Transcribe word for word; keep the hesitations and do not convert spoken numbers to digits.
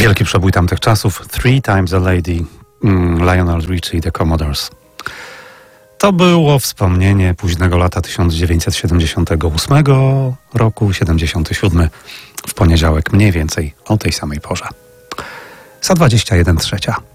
Wielki przebój tamtych czasów. Three Times a Lady, mm, Lionel Richie i The Commodores. To było wspomnienie późnego lata tysiąc dziewięćset siedemdziesiątego ósmego roku, siedemdziesiąty siódmy, w poniedziałek mniej więcej o tej samej porze. Za dwadzieścia jeden trzecia.